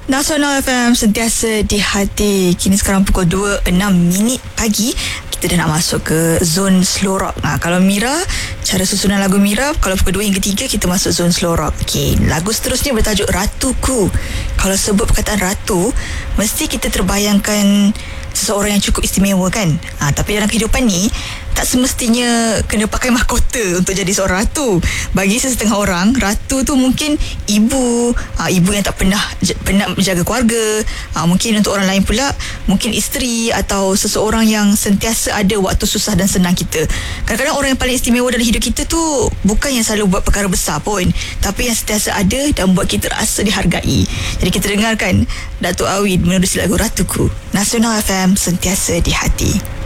Nasional FM sentiasa di hati. Kini sekarang pukul 2.06 pagi. Kita dah nak masuk ke zon slow rock. Kalau Mira, cara susunan lagu Mira, kalau pukul 2 hingga 3 kita masuk zon slow rock. Okey, lagu seterusnya bertajuk Ratuku. Kalau sebut perkataan ratu, mesti kita terbayangkan seseorang yang cukup istimewa kan. Tapi dalam kehidupan ni tak semestinya kena pakai mahkota untuk jadi seorang ratu. Bagi sesetengah orang, ratu tu mungkin ibu yang tak pernah menjaga keluarga. Mungkin untuk orang lain pula, mungkin isteri atau seseorang yang sentiasa ada waktu susah dan senang kita. Kadang-kadang orang yang paling istimewa dalam hidup kita tu bukan yang selalu buat perkara besar pun, tapi yang sentiasa ada dan buat kita rasa dihargai. Jadi kita dengarkan Datuk Awi menerusi lagu Ratuku. Nasional FM sentiasa di hati.